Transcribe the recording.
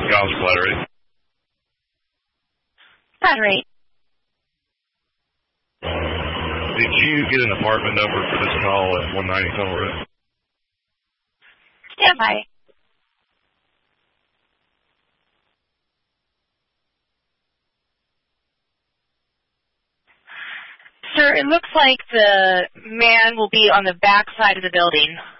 Golf Flattery. Flattery. Did you get an apartment number for this call at 190 Tunnel Road? Stand by. Sir, it looks like the man will be on the back side of the building.